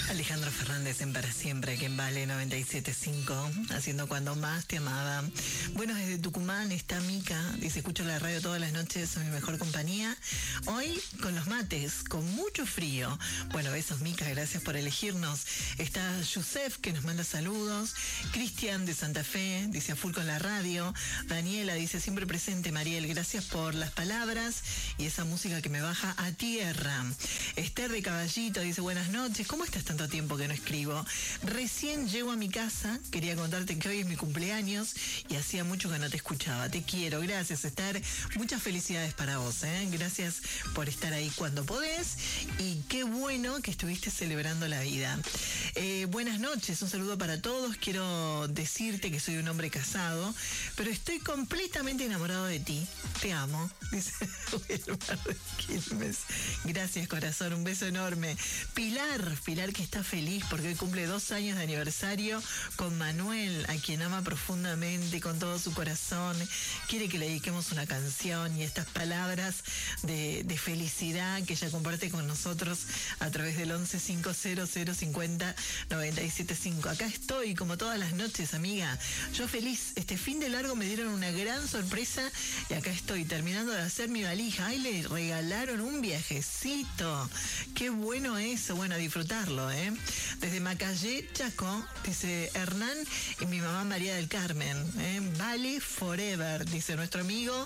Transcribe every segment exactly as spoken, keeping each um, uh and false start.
Alejandro Fernández en Para Siempre, aquí en Vale noventa y siete punto cinco, haciendo Cuando Más Te Amaba. Bueno, desde Tucumán está Mica, dice, escucho la radio todas las noches, son mi mejor compañía. Hoy con los mates, con mucho frío. Bueno, besos Mica, gracias por elegirnos. Está Yusef, que nos manda saludos. Cristian de Santa Fe, dice, a full con la radio. Daniela dice, siempre presente, Mariel, gracias por las palabras y esa música que me baja a tierra. Esther de Caballito dice, buenas noches, ¿cómo estás? Tanto tiempo que no escribo. Recién llego a mi casa, quería contarte que hoy es mi cumpleaños y hacía mucho que no te escuchaba. Te quiero, gracias Esther, muchas felicidades para vos, ¿eh? Gracias por estar ahí cuando podés y qué bueno que estuviste celebrando la vida. Eh, buenas noches, un saludo para todos. Quiero decirte que soy un hombre casado, pero estoy completamente enamorado de ti. Te amo, dice Wilmar de Quilmes. Gracias, corazón, un beso enorme. Pilar, Pilar que está feliz porque hoy cumple dos años de aniversario con Manuel, a quien ama profundamente con todo su corazón. Quiere que le dediquemos una canción y estas palabras de, de felicidad que ella comparte con nosotros a través del once cinco cero cero cincuenta noventa y siete cinco. Acá estoy como todas las noches, amiga. Yo feliz. Este fin de largo me dieron una gran sorpresa y acá estoy terminando de hacer mi valija. Ay, le regalaron un viajecito. Qué bueno eso. Bueno, a disfrutarlo, ¿eh? Desde Macallé, Chaco, dice Hernán y mi mamá María del Carmen. ¿eh? Vale Forever, dice nuestro amigo.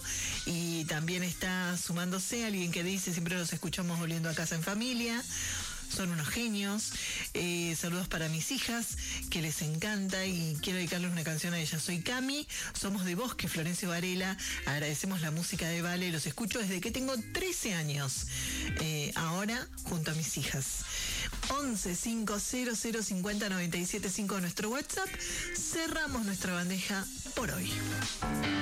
Y también está sumándose alguien que dice, siempre los escuchamos volviendo a casa en familia. Son unos genios. Eh, saludos para mis hijas, que les encanta y quiero dedicarles una canción a ellas. Soy Cami, somos de Bosque, Florencio Varela. Agradecemos la música de Vale, los escucho desde que tengo trece años. Eh, ahora, junto a mis hijas. once cinco cero cero cincuenta noventa y siete cinco nuestro WhatsApp. Cerramos nuestra bandeja por hoy.